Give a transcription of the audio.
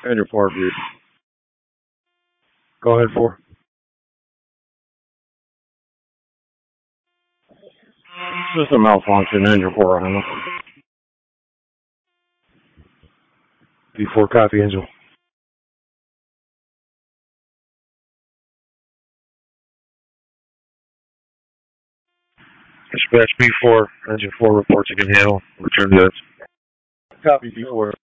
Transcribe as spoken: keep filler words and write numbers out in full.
Engine four, please. Go ahead, four. System malfunction, engine four, handle. B four, copy, engine. Dispatch B four, engine four reports you can handle. Return goods. Copy B four.